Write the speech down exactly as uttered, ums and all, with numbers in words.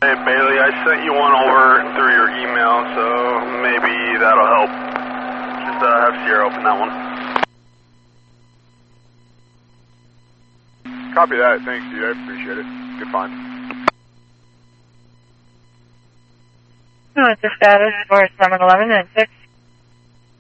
Hey Bailey, I sent you one over through your email, so maybe that'll help. Just uh, have Sierra open that one. Copy that, thanks dude, I appreciate it. Good find. What's the status for seven eleven and six?